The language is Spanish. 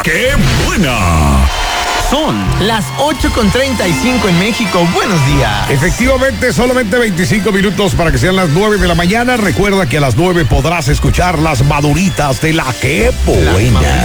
¡Qué buena! Son las 8:35 en México. Buenos días. Efectivamente, solamente 25 minutos para que sean las 9 de la mañana. Recuerda que a las 9 podrás escuchar las maduritas de la ¡Qué buena!